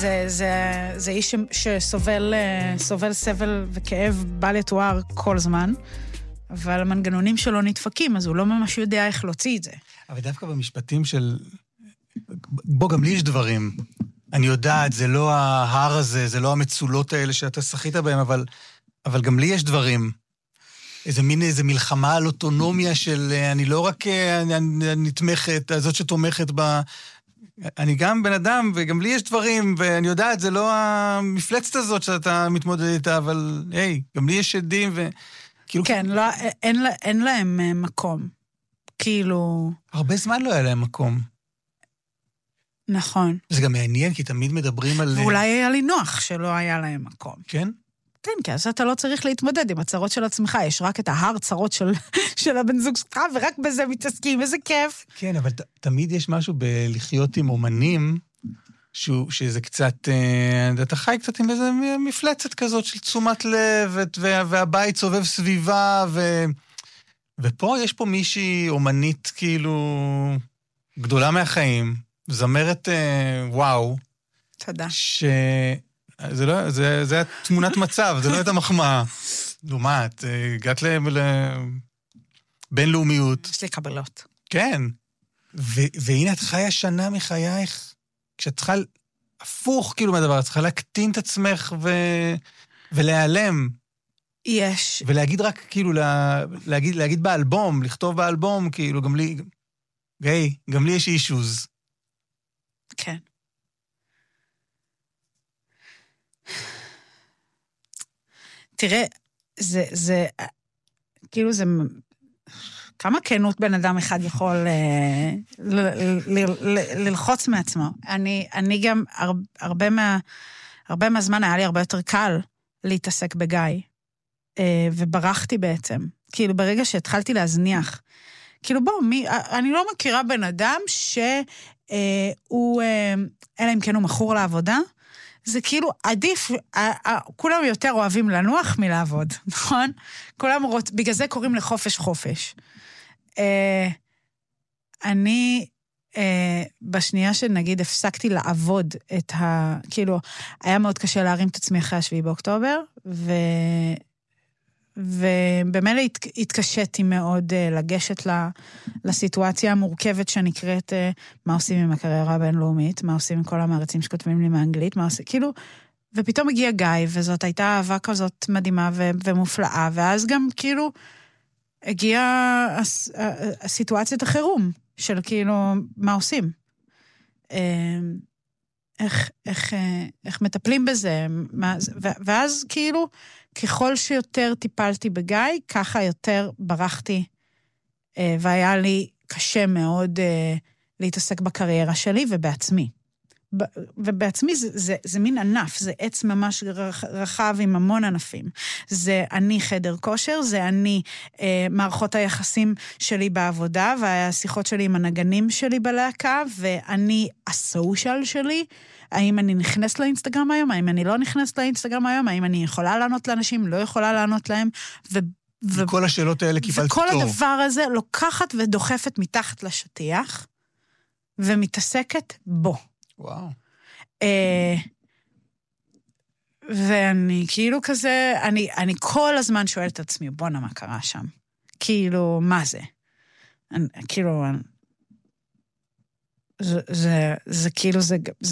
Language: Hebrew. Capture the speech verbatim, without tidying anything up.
זה, זה, זה איש שסובל סובל סבל וכאב בל יתואר כל זמן, אבל המנגנונים שלו נדפקים, אז הוא לא ממש יודע איך להוציא את זה. אבל דווקא במשפטים של... בוא, גם לי יש דברים. אני יודעת, זה לא ההר הזה, זה לא המצולות האלה שאתה שחית בהם, אבל, אבל גם לי יש דברים. איזה מין, איזה מלחמה על אוטונומיה של... אני לא רק נתמכת, זאת שתומכת ב... אני גם בן אדם, וגם לי יש דברים, ואני יודעת, זה לא המפלצת הזאת שאתה מתמודד איתה, אבל היי, גם לי יש עדים, וכאילו... כן, לא, אין, אין להם מקום. כאילו... הרבה זמן לא היה להם מקום. נכון. זה גם מעניין, כי תמיד מדברים על... ואולי היה לי נוח שלא היה להם מקום. כן? כן, כי אז אתה לא צריך להתמודד עם הצרות של עצמך, יש רק את ההר צרות של, של הבן זוג שלך, ורק בזה מתעסקים, איזה כיף. כן, אבל ת, תמיד יש משהו בלחיות עם אומנים, שהוא, שזה קצת, אה, אתה חי קצת עם איזה מפלצת כזאת של תשומת לב, וה, והבית סובב סביבה, ו, ופה יש פה מישהי אומנית כאילו גדולה מהחיים, זמרת אה, וואו. תודה. ש... זה לא, זה, זה תמונת מצב, זה לא הייתה מחמאה. לעומת, הגעת לבינלאומיות. יש לי קבלות. כן. ו- והנה את חיה שנה מחייך, כשאת צריכה הפוך כאילו מהדבר, את צריכה להקטין את עצמך ו- ולהיעלם. יש. ולהגיד רק כאילו, לה, להגיד, להגיד באלבום, לכתוב באלבום, כאילו גם לי, היי, גם לי יש אישוז. כן. תראה, זה, זה, כאילו זה, כמה כנות בן אדם אחד יכול אה, ל, ל, ל, ל, ללחוץ מעצמו. אני, אני גם, הרבה, מה, הרבה מהזמן היה לי הרבה יותר קל להתעסק בגיא, אה, וברחתי בעצם. כאילו ברגע שהתחלתי להזניח, כאילו בוא, מי, אני לא מכירה בן אדם שהוא, אה, אלא אם כן הוא מכור לעבודה, זה כאילו עדיף, כולם יותר אוהבים לנוח מלעבוד, נכון? כולם רוצ... בגלל זה קוראים לחופש חופש. אני, בשנייה שנגיד הפסקתי לעבוד את ה... כאילו, היה מאוד קשה להרים את עצמי אחרי השביעי באוקטובר, ו... ובמילא הת... התקשתי מאוד לגשת לסיטואציה המורכבת שנקראת מה עושים עם הקריירה הבינלאומית, מה עושים עם כל המערצים שכותבים לי מאנגלית, מה עושים, כאילו, ופתאום הגיע גיא, וזאת הייתה אהבה כזאת מדהימה ו... ומופלאה, ואז גם כאילו הגיעה הס... הסיטואציית החירום של כאילו מה עושים. איך, איך, איך מטפלים בזה, מה... ואז כאילו ככל שיותר טיפלתי בגיא, ככה יותר ברחתי, והיה לי קשה מאוד להתעסק בקריירה שלי ובעצמי. ובעצמי זה, זה, זה מין ענף, זה עץ ממש רחב עם המון ענפים. זה אני חדר כושר, זה אני אה, מערכות היחסים שלי בעבודה, והשיחות שלי עם הנגנים שלי בלהקה, ואני הסושיאל שלי, האם אני נכנס לאינסטגרם היום, האם אני לא נכנס לאינסטגרם היום, האם אני יכולה לענות לאנשים, לא יכולה לענות להם, ו... וכל השאלות האלה קיבלת וכל פתור. הדבר הזה לוקחת ודוחפת מתחת לשטיח, ומתעסקת בו. וואו. אה, ואני כאילו כזה, אני, אני כל הזמן שואלת את עצמי, בונה, מה קרה שם? כאילו, מה זה? אני, כאילו, זה, זה, זה כאילו, זה,